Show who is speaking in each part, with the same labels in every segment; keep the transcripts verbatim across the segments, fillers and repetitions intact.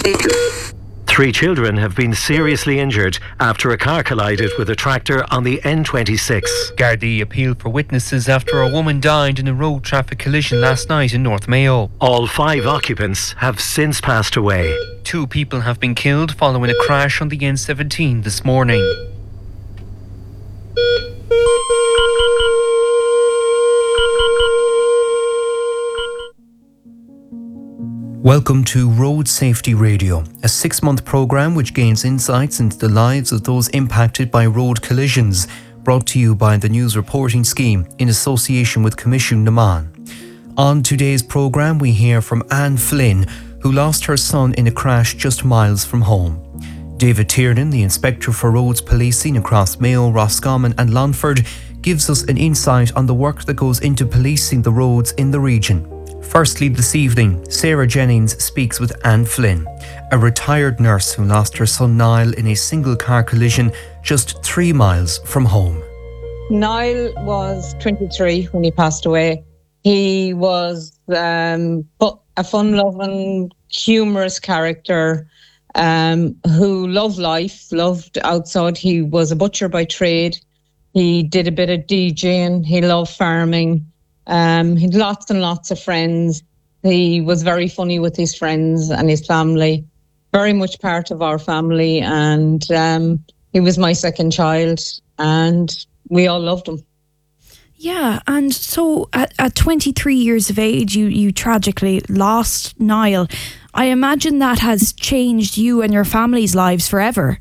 Speaker 1: Three children have been seriously injured after a car collided with a tractor on the N twenty-six.
Speaker 2: Gardaí appealed for witnesses after a woman died in a road traffic collision last night in North Mayo.
Speaker 1: All five occupants have since passed away.
Speaker 2: Two people have been killed following a crash on the N seventeen this morning.
Speaker 3: Welcome to Road Safety Radio, a six-month programme which gains insights into the lives of those impacted by road collisions, brought to you by the News Reporting Scheme in association with Commission Naman. On today's programme we hear from Anne Flynn, who lost her son in a crash just miles from home. David Tiernan, the Inspector for Roads Policing across Mayo, Roscommon and Longford, gives us an insight on the work that goes into policing the roads in the region. Firstly, this evening, Sarah Jennings speaks with Anne Flynn, a retired nurse who lost her son Niall in a single-car collision just three miles from home.
Speaker 4: Niall was twenty-three when he passed away. He was um, a fun-loving, humorous character um, who loved life, loved outside. He was a butcher by trade. He did a bit of DJing. He loved farming. Um, he had lots and lots of friends. He was very funny with his friends and his family, very much part of our family. And um, he was my second child and we all loved him.
Speaker 5: Yeah, and so at, at twenty-three years of age, you, you tragically lost Niall. I imagine that has changed you and your family's lives forever.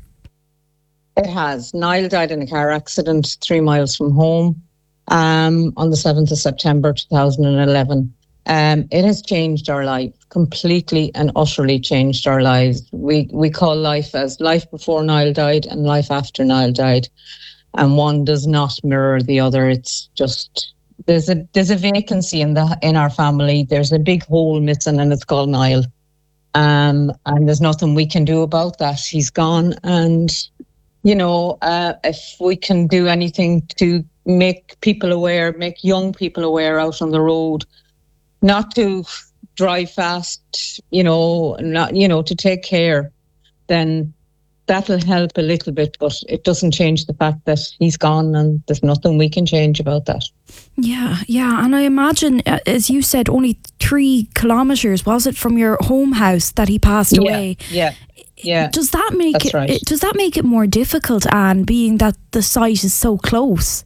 Speaker 4: It has. Niall died in a car accident three miles from home. Um, on the seventh of September two thousand eleven. Um, it has changed our life, completely and utterly changed our lives. We we call life as life before Niall died and life after Niall died. And one does not mirror the other. It's just, there's a there's a vacancy in the in our family. There's a big hole missing and it's called Niall. Um, and there's nothing we can do about that. He's gone. And, you know, uh, if we can do anything to make people aware, make young people aware out on the road, not to drive fast, you know, not, you know, to take care, then that'll help a little bit, but it doesn't change the fact that he's gone and there's nothing we can change about that.
Speaker 5: Yeah, yeah. And I imagine, as you said, only three kilometres, was it, from your home house that he passed
Speaker 4: yeah,
Speaker 5: away?
Speaker 4: Yeah, yeah.
Speaker 5: Does that make
Speaker 4: That's
Speaker 5: it,
Speaker 4: right.
Speaker 5: does that make it more difficult, Anne, being that the site is so close?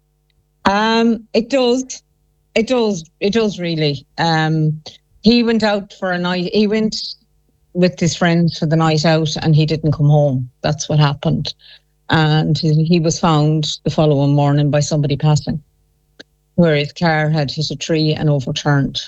Speaker 4: Um, it does. It does. It does really. Um, he went out for a night. He went with his friends for the night out and he didn't come home. That's what happened. And he, he was found the following morning by somebody passing, where his car had hit a tree and overturned.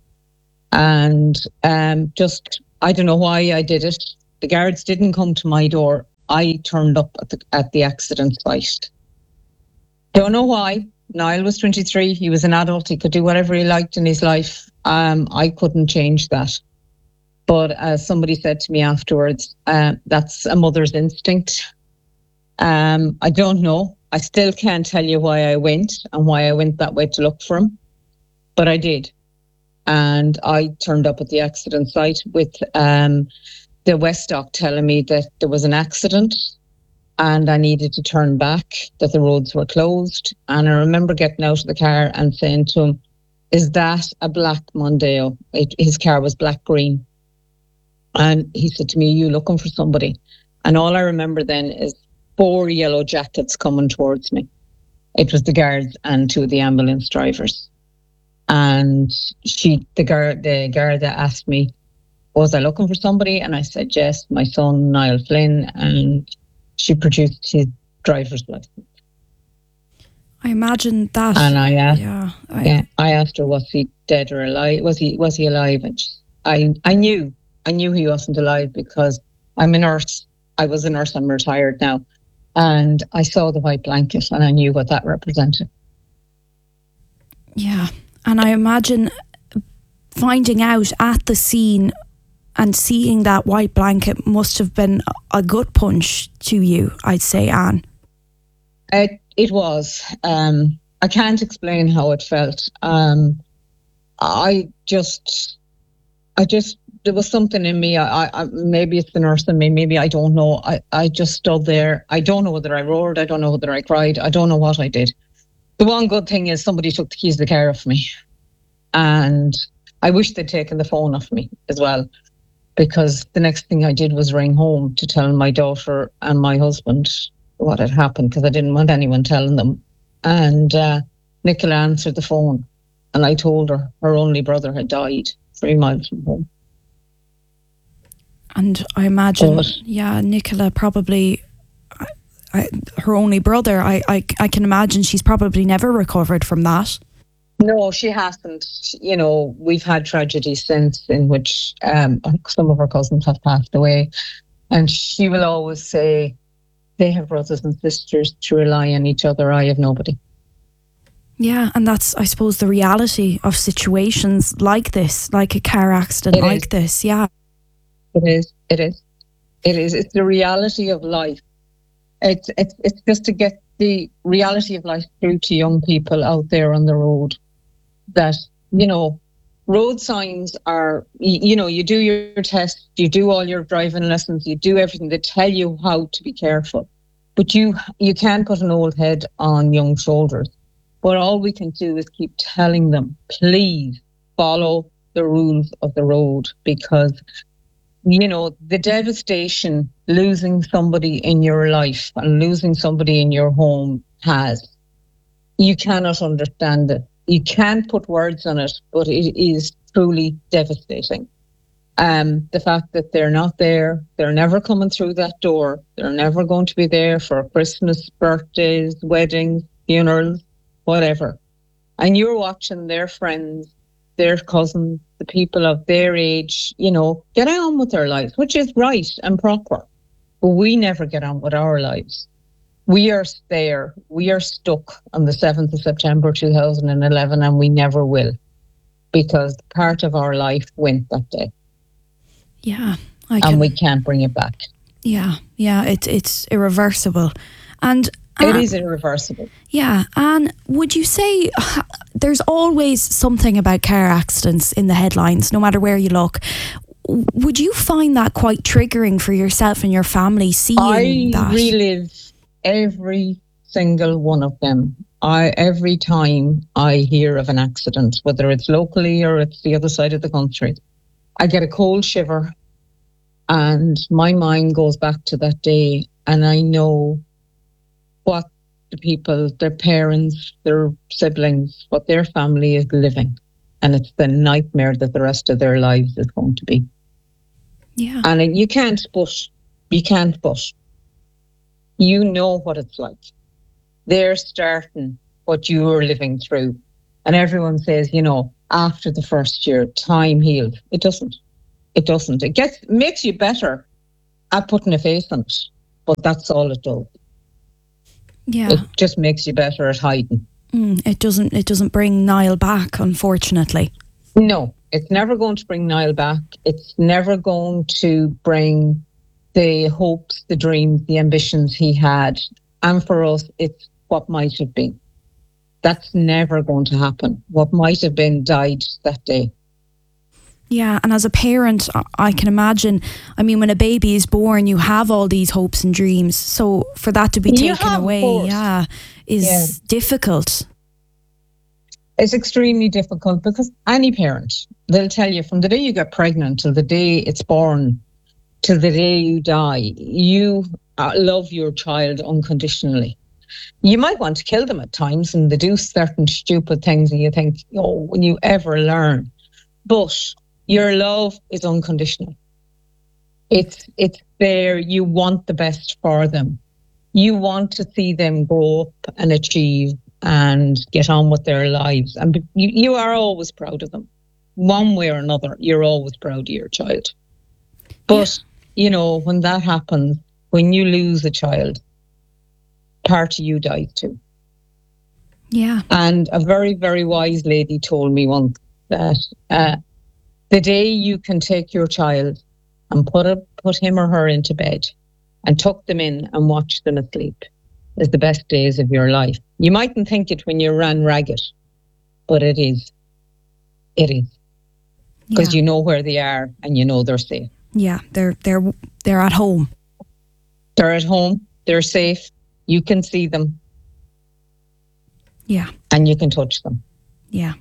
Speaker 4: And um, just, I don't know why I did it. The guards didn't come to my door. I turned up at the, at the accident site. Don't know why. Niall was twenty-three. He was an adult. He could do whatever he liked in his life. Um, I couldn't change that. But as somebody said to me afterwards, uh, that's a mother's instinct. Um, I don't know. I still can't tell you why I went and why I went that way to look for him. But I did. And I turned up at the accident site with um, the Westdock telling me that there was an accident and I needed to turn back, that the roads were closed. And I remember getting out of the car and saying to him, is that a black Mondeo? It, his car was black-green. And he said to me, are you looking for somebody? And all I remember then is four yellow jackets coming towards me. It was the guards and two of the ambulance drivers. And she, the guard, the guard asked me, was I looking for somebody? And I said, yes, my son, Niall Flynn. And she produced his driver's license.
Speaker 5: I imagine that.
Speaker 4: And I asked,
Speaker 5: yeah, I,
Speaker 4: yeah, I asked her, was he dead or alive? Was he was he alive? And she, I I knew I knew he wasn't alive because I'm a nurse. I was a nurse. I'm retired now, and I saw the white blanket and I knew what that represented.
Speaker 5: Yeah, and I imagine finding out at the scene and seeing that white blanket must have been a gut punch to you, I'd say, Anne.
Speaker 4: It, it was. Um, I can't explain how it felt. Um, I just, I just there was something in me. I, I, maybe it's the nurse in me. Maybe I don't know. I, I just stood there. I don't know whether I roared. I don't know whether I cried. I don't know what I did. The one good thing is somebody took the keys of the car off me, and I wish they'd taken the phone off me as well, because the next thing I did was ring home to tell my daughter and my husband what had happened, because I didn't want anyone telling them. And uh, Nicola answered the phone, and I told her her only brother had died three miles from home.
Speaker 5: And I imagine,
Speaker 4: But,
Speaker 5: yeah, Nicola probably, I, I, her only brother, I, I, I can imagine she's probably never recovered from that.
Speaker 4: no, she hasn't. You know, we've had tragedies since in which um, some of her cousins have passed away. And she will always say, they have brothers and sisters to rely on each other. I have nobody.
Speaker 5: Yeah, and that's, I suppose, the reality of situations like this, like a car accident
Speaker 4: It
Speaker 5: like
Speaker 4: is.
Speaker 5: this. Yeah.
Speaker 4: It is. It is. It is. It's the reality of life. It's it's it's just to get the reality of life through to young people out there on the road. That, you know, road signs are, you, you know, you do your test, you do all your driving lessons, you do everything. They tell you how to be careful, but you you can't put an old head on young shoulders. But all we can do is keep telling them, please follow the rules of the road, because, you know, the devastation losing somebody in your life and losing somebody in your home has, you cannot understand it. You can't put words on it, but it is truly devastating. Um, the fact that they're not there, they're never coming through that door, they're never going to be there for Christmas, birthdays, weddings, funerals, whatever. And you're watching their friends, their cousins, the people of their age, you know, get on with their lives, which is right and proper. But we never get on with our lives. We are there. We are stuck on the seventh of September two thousand eleven, and we never will, because part of our life went that day.
Speaker 5: Yeah. I can,
Speaker 4: and we can't bring it back.
Speaker 5: Yeah. Yeah. It, it's irreversible. And
Speaker 4: It
Speaker 5: Anne,
Speaker 4: is irreversible.
Speaker 5: Yeah. And would you say uh, there's always something about car accidents in the headlines, no matter where you look? W- Would you find that quite triggering for yourself and your family, seeing
Speaker 4: I
Speaker 5: that?
Speaker 4: relive every single one of them. I every time I hear of an accident, whether it's locally or it's the other side of the country, I get a cold shiver, and my mind goes back to that day, and I know what the people, their parents, their siblings, what their family is living, and it's the nightmare that the rest of their lives is going to be.
Speaker 5: Yeah.
Speaker 4: And you can't but, you can't but. You know what it's like. They're starting what you're living through. And everyone says, you know, after the first year, time heals. It doesn't. It doesn't. It gets makes you better at putting a face on it. But that's all it does.
Speaker 5: Yeah.
Speaker 4: It just makes you better at hiding.
Speaker 5: Mm, it doesn't. It doesn't bring Niall back, unfortunately.
Speaker 4: No, it's never going to bring Niall back. It's never going to bring the hopes, the dreams, the ambitions he had. And for us, it's what might have been. That's never going to happen. What might have been died that day.
Speaker 5: Yeah, and as a parent, I- I can imagine, I mean, when a baby is born, you have all these hopes and dreams. So for that to be
Speaker 4: You
Speaker 5: taken
Speaker 4: have,
Speaker 5: away,
Speaker 4: of course.
Speaker 5: yeah, is
Speaker 4: Yeah.
Speaker 5: difficult.
Speaker 4: It's extremely difficult, because any parent, they'll tell you from the day you get pregnant till the day it's born, till the day you die, you uh, love your child unconditionally. You might want to kill them at times, and they do certain stupid things, and you think, oh, will you ever learn? But your love is unconditional. It's it's there. You want the best for them. You want to see them grow up and achieve and get on with their lives. And you, you are always proud of them. One way or another, you're always proud of your child. But, you know, when that happens, when you lose a child, part of you dies too.
Speaker 5: Yeah.
Speaker 4: And a very, very wise lady told me once that uh, the day you can take your child and put a, put him or her into bed and tuck them in and watch them asleep is the best days of your life. You mightn't think it when you ran ragged, but it is. It is. because
Speaker 5: Yeah.
Speaker 4: you know where they are and you know they're safe.
Speaker 5: Yeah, they're they're they're at home.
Speaker 4: They're at home, they're safe, you can see them
Speaker 5: Yeah.
Speaker 4: and you can touch them.
Speaker 5: Yeah.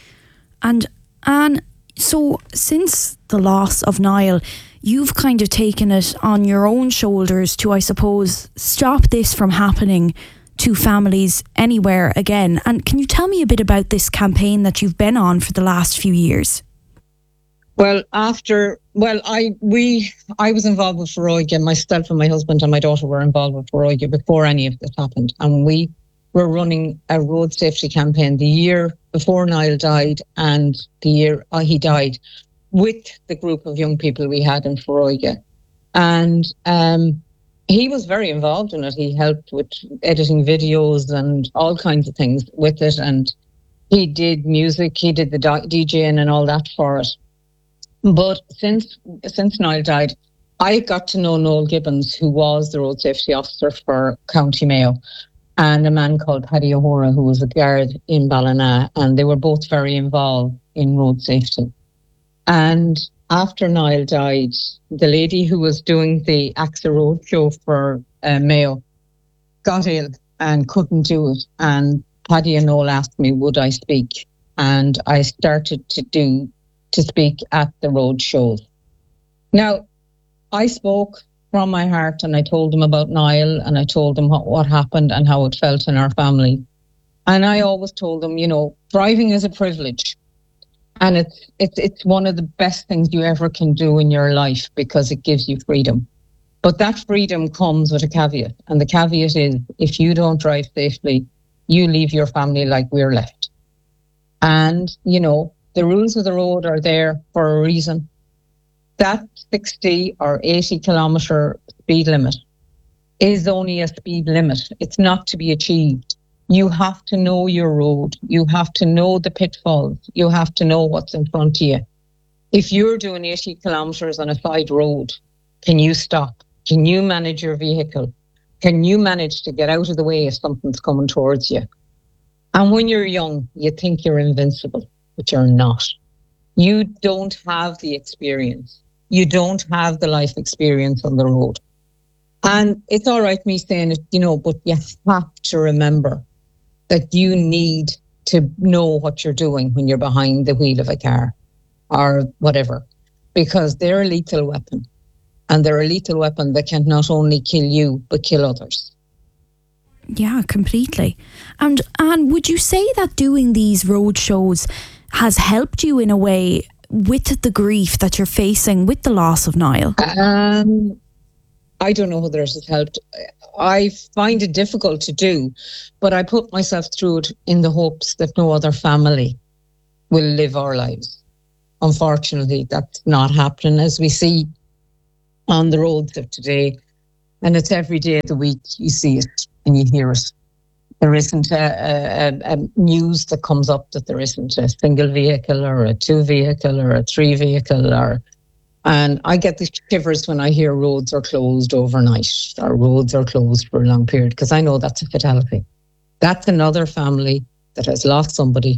Speaker 5: And Anne, so since the loss of Niall, you've kind of taken it on your own shoulders to, I suppose, stop this from happening to families anywhere again. And can you tell me a bit about this campaign that you've been on for the last few years?
Speaker 4: Well, after, well, I we I was involved with Foróige, myself and my husband and my daughter were involved with Foróige before any of this happened. And we were running a road safety campaign the year before Niall died and the year uh, he died with the group of young people we had in Foróige. And um, he was very involved in it. He helped with editing videos and all kinds of things with it. And he did music, he did the DJing and all that for it. But since since Niall died, I got to know Noel Gibbons, who was the road safety officer for County Mayo, and a man called Paddy O'Hora, who was a guard in Ballina, and they were both very involved in road safety. And after Niall died, the lady who was doing the AXA Road show for uh, Mayo got ill and couldn't do it. And Paddy and Noel asked me, would I speak? And I started to do to speak at the road shows. Now, I spoke from my heart and I told them about Niall and I told them what, what happened and how it felt in our family. And I always told them, you know, driving is a privilege. And it's it's it's one of the best things you ever can do in your life because it gives you freedom. But that freedom comes with a caveat. And the caveat is, if you don't drive safely, you leave your family like we're left. And, you know, the rules of the road are there for a reason. That sixty or eighty kilometre speed limit is only a speed limit. It's not to be achieved. You have to know your road. You have to know the pitfalls. You have to know what's in front of you. If you're doing eighty kilometres on a side road, can you stop? Can you manage your vehicle? Can you manage to get out of the way if something's coming towards you? And when you're young, you think you're invincible, but you're not. You don't have the experience. You don't have the life experience on the road. And it's all right me saying it, you know, but you have to remember that you need to know what you're doing when you're behind the wheel of a car or whatever, because they're a lethal weapon. And they're a lethal weapon that can not only kill you, but kill others.
Speaker 5: Yeah, completely. And Anne, would you say that doing these road shows has helped you in a way with the grief that you're facing with the loss of Niall?
Speaker 4: Um, I don't know whether it has helped. I find it difficult to do, but I put myself through it in the hopes that no other family will live our lives. Unfortunately, that's not happening, as we see on the roads of today. And it's every day of the week you see it and you hear it. There isn't a, a, a news that comes up that there isn't a single vehicle or a two vehicle or a three vehicle. Or, and I get the shivers when I hear roads are closed overnight or roads are closed for a long period, because I know that's a fatality. That's another family that has lost somebody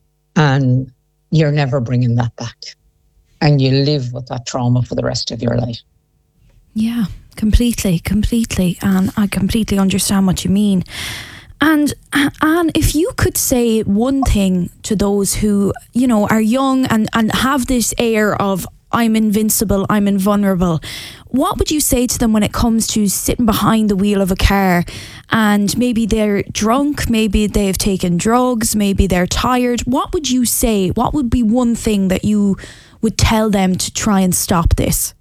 Speaker 4: and you're never bringing that back. And you live with that trauma for the rest of your life.
Speaker 5: Yeah, completely, completely. And I completely understand what you mean. And Anne, if you could say one thing to those who, you know, are young and, and have this air of I'm invincible, I'm invulnerable, what would you say to them when it comes to sitting behind the wheel of a car and maybe they're drunk, maybe they've taken drugs, maybe they're tired? What would you say? What would be one thing that you would tell them to try and stop this?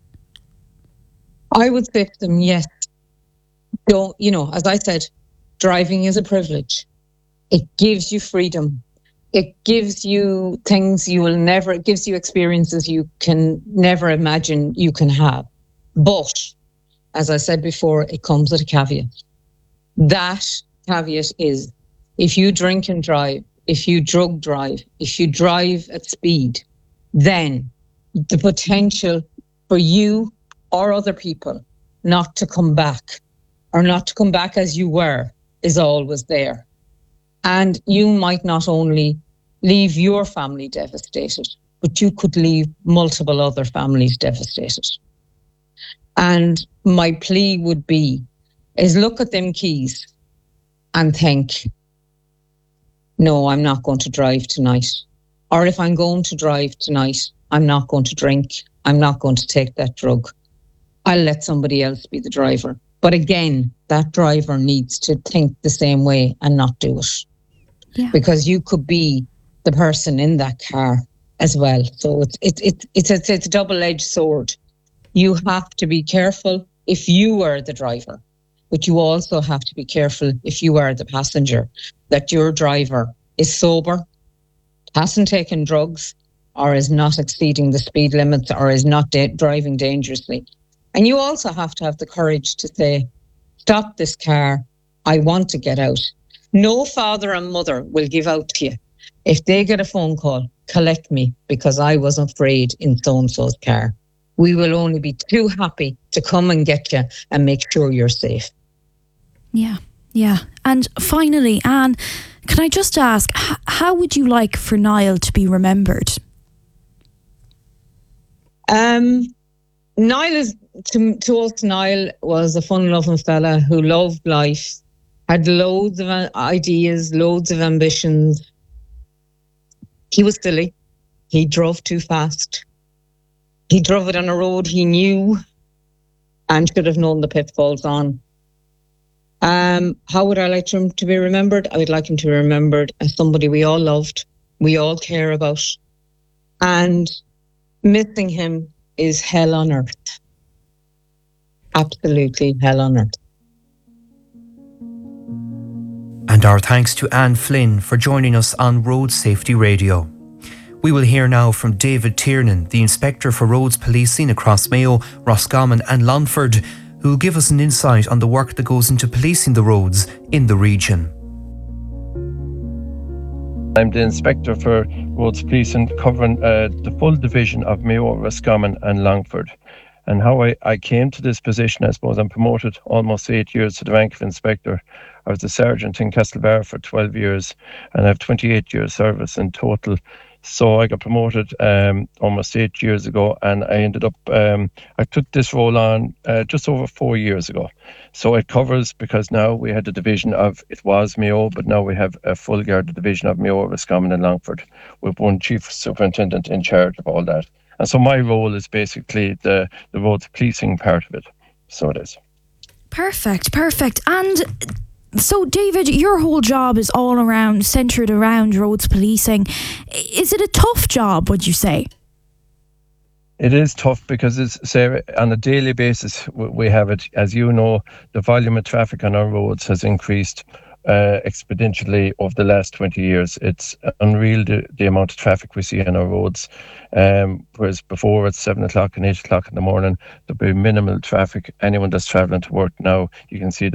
Speaker 4: I would say to them, yes. Don't, you know, as I said, driving is a privilege. It gives you freedom. It gives you things you will never, it gives you experiences you can never imagine you can have. But, as I said before, it comes with a caveat. That caveat is, if you drink and drive, if you drug drive, if you drive at speed, then the potential for you or other people not to come back or not to come back as you were is always there. And you might not only leave your family devastated, but you could leave multiple other families devastated. And my plea would be, is look at them keys and think, no, I'm not going to drive tonight. Or if I'm going to drive tonight, I'm not going to drink. I'm not going to take that drug. I'll let somebody else be the driver. But again, that driver needs to think the same way and not do it.
Speaker 5: Yeah.
Speaker 4: Because you could be the person in that car as well. So it's it, it, it's, it's, it's a double-edged sword. You have to be careful if you are the driver, but you also have to be careful if you are the passenger, that your driver is sober, hasn't taken drugs, or is not exceeding the speed limits, or is not da- driving dangerously. And you also have to have the courage to say, stop this car, I want to get out. No father and mother will give out to you. If they get a phone call, collect me because I was afraid in so-and-so's car. We will only be too happy to come and get you and make sure you're safe.
Speaker 5: Yeah, yeah. And finally, Anne, can I just ask, h- how would you like for Niall to be remembered?
Speaker 4: Um, Niall is, to, to us, Niall was a fun-loving fella who loved life, had loads of ideas, loads of ambitions. He was silly. He drove too fast. He drove it on a road he knew and should have known the pitfalls on. Um, how would I like him to be remembered? I would like him to be remembered as somebody we all loved, we all care about. And missing him is hell on earth. Absolutely hell on earth.
Speaker 3: And our thanks to Anne Flynn for joining us on Road Safety Radio. We will hear now from David Tiernan, the Inspector for Roads Policing across Mayo, Roscommon and Longford, who will give us an insight on the work that goes into policing the roads in the region.
Speaker 6: I'm the Inspector for Roads Policing, covering uh, the full division of Mayo, Roscommon and Longford. And how I, I came to this position, I suppose I'm promoted almost eight years to the rank of Inspector. I was a sergeant in Castlebar for twelve years and I have twenty-eight years service in total. So I got promoted um, almost eight years ago and I ended up, um, I took this role on uh, just over four years ago. So it covers, because now we had the division of, it was Mayo, but now we have a full guard division of Mayo, Roscommon and Longford with one chief superintendent in charge of all that. And so my role is basically the, the roads policing part of it. So it is.
Speaker 5: Perfect, perfect. And so, David, your whole job is all around, centred around roads policing. Is it a tough job, would you say?
Speaker 6: It is tough because, it's, say, on a daily basis, we have it. As you know, the volume of traffic on our roads has increased uh, exponentially over the last twenty years. It's unreal the, the amount of traffic we see on our roads. Um, whereas before at seven o'clock and eight o'clock in the morning, there'll be minimal traffic. Anyone that's travelling to work now, you can see